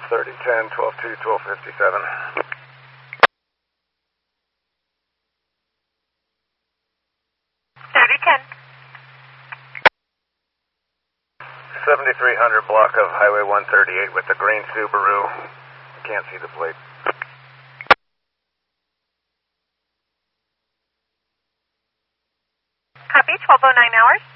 3010, 12-2, 1257. 7300 block of Highway 138 with the green Subaru. Can't see the plate. Copy, 1209 hours.